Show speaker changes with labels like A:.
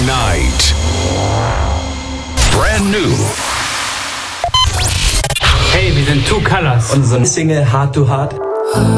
A: Night. Brand new.
B: Hey, wir sind Two Colors.
C: Unsere Single Heart to Heart